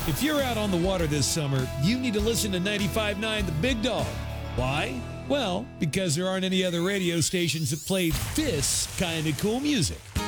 If you're out on the water this summer, you need to listen to 95.9 The Big Dog. Why? Well, because there aren't any other radio stations that play this kind of cool music.